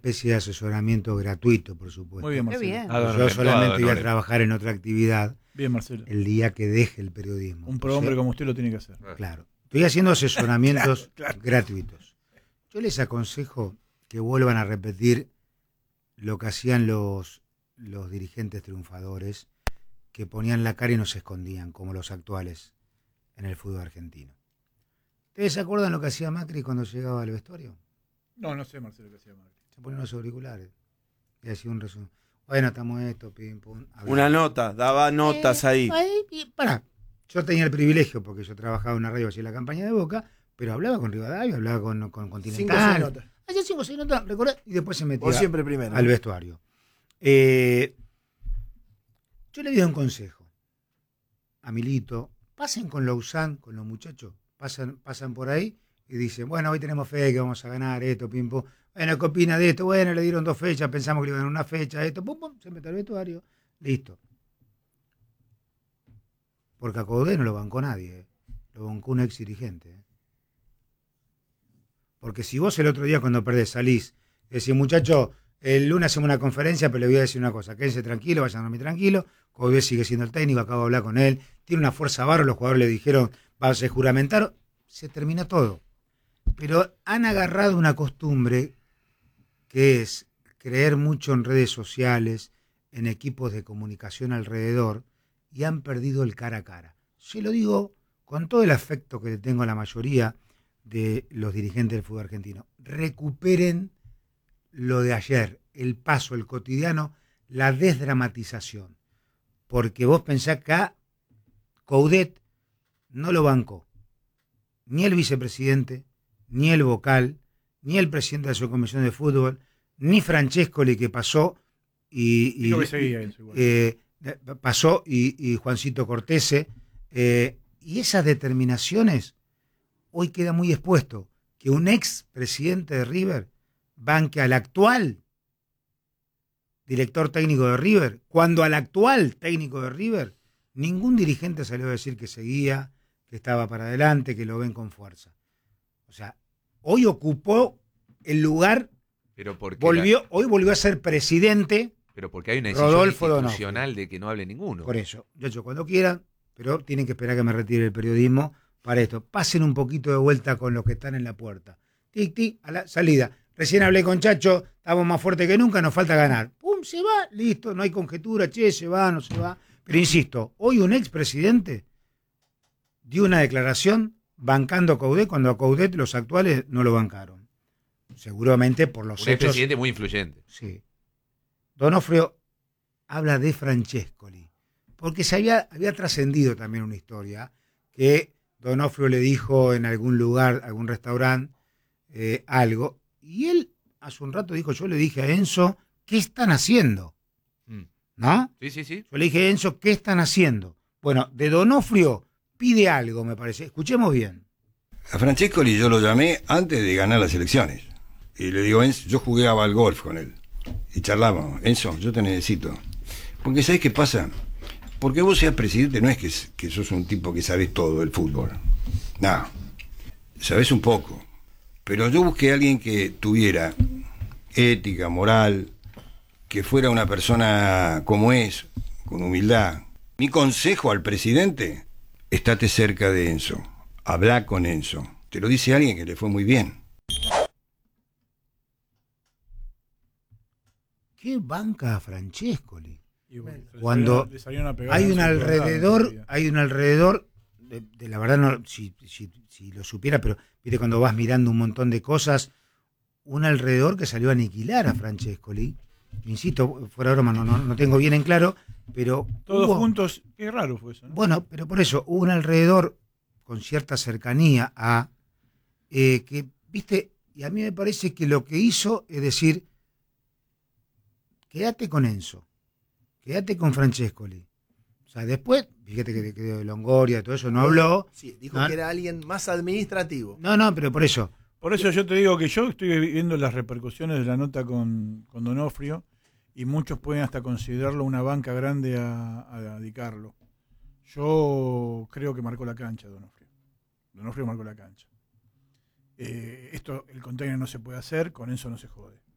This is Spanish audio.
especie de asesoramiento gratuito, por supuesto. Muy bien, Qué Marcelo. bien. Yo solamente voy a trabajar en otra actividad Bien, Marcelo. el día que deje el periodismo. Un prohombre como usted lo tiene que hacer. Claro. Estoy haciendo asesoramientos Claro. gratuitos. Yo les aconsejo que vuelvan a repetir lo que hacían los dirigentes triunfadores, que ponían la cara y no se escondían, como los actuales en el fútbol argentino. ¿Ustedes se acuerdan lo que hacía Macri cuando llegaba al vestuario? No sé, Marcelo, qué hacía Macri. Se ponía unos auriculares y hacía un resumen. Bueno, estamos esto, pim, pum. Una nota, daba notas ahí. Pará. Yo tenía el privilegio, porque yo trabajaba en una radio así en la campaña de Boca, pero hablaba con Rivadavia, hablaba con Continental. 5 o 6 notas. Hacía 5 o 6 notas, ¿recordás? Y después se metía Vos siempre primero. al vestuario. Yo le doy un consejo a Milito. Pasen con Lausanne, con los muchachos. Pasan por ahí y dicen, bueno, hoy tenemos fe que vamos a ganar esto, pim, pum. Bueno, ¿qué opina de esto? Bueno, le dieron 2 fechas, pensamos que le iban a dar una fecha, esto, pum, pum, se mete al vestuario. Listo. Porque a Coudet no lo bancó nadie, lo bancó un ex dirigente. Porque si vos el otro día cuando perdés salís, decís, muchacho, el lunes hacemos una conferencia, pero le voy a decir una cosa, quédense tranquilo, vayan a dormir tranquilo, Coudet sigue siendo el técnico, acabo de hablar con él, tiene una fuerza barro, los jugadores le dijeron, se juramentaron, se termina todo. Pero han agarrado una costumbre que es creer mucho en redes sociales, en equipos de comunicación alrededor, y han perdido el cara a cara. Se lo digo con todo el afecto que le tengo a la mayoría de los dirigentes del fútbol argentino. Recuperen lo de ayer, el paso, el cotidiano, la desdramatización. Porque vos pensás que a Coudet no lo bancó ni el vicepresidente, ni el vocal, ni el presidente de la subcomisión de fútbol, ni Francescoli, que pasó y pasó y Juancito Cortese, y esas determinaciones hoy queda muy expuesto que un ex presidente de River banque al actual director técnico de River, cuando al actual técnico de River ningún dirigente salió a decir que seguía, que estaba para adelante, que lo ven con fuerza. O sea, hoy ocupó el lugar, pero hoy volvió a ser presidente. Pero porque hay una decisión Rodolfo institucional Donofrio. de que no hable ninguno. Por eso, yo hecho cuando quieran, pero tienen que esperar que me retire el periodismo para esto. Pasen un poquito de vuelta con los que están en la puerta. Tic, tic, a la salida. Recién hablé con Chacho, estamos más fuertes que nunca, nos falta ganar. Pum, se va, listo, no hay conjetura, se va, no se va. Pero insisto, hoy un expresidente dio una declaración bancando a Coudet cuando a Coudet los actuales no lo bancaron. Seguramente por los un hechos. Un presidente muy influyente. Sí. Donofrio habla de Francescoli, porque se había trascendido también una historia que Donofrio le dijo en algún lugar, algún restaurante, algo, y él hace un rato dijo, yo le dije a Enzo, ¿qué están haciendo? ¿No? Sí. Yo le dije a Enzo, ¿qué están haciendo? Bueno, de Donofrio pide algo, me parece. Escuchemos bien. A Francescoli yo lo llamé antes de ganar las elecciones. Y le digo, Enzo, yo jugaba al golf con él. Y charlábamos, Enzo, yo te necesito. Porque ¿sabes qué pasa? Porque vos seas presidente no es que sos un tipo que sabes todo del fútbol. No, sabés un poco. Pero yo busqué a alguien que tuviera ética, moral, que fuera una persona como es, con humildad. Mi consejo al presidente, estate cerca de Enzo, habla con Enzo. Te lo dice alguien que le fue muy bien. ¿Qué banca a Francescoli? Cuando hay un alrededor de la verdad no, si lo supiera, pero viste cuando vas mirando un montón de cosas, un alrededor que salió a aniquilar a Francescoli. Insisto, fuera de broma, no tengo bien en claro, pero todos juntos, qué raro fue eso, ¿no? Bueno, pero por eso hubo un alrededor con cierta cercanía a que, viste, y a mí me parece que lo que hizo es decir, quédate con Enzo, quédate con Francescoli. O sea, después, fíjate que de Longoria, todo eso no habló. Sí, dijo que era alguien más administrativo. No, pero por eso. Por eso yo te digo que yo estoy viendo las repercusiones de la nota con Donofrio y muchos pueden hasta considerarlo una banca grande a Di Carlo. Yo creo que marcó la cancha Donofrio. Donofrio marcó la cancha. El container no se puede hacer, con eso no se jode.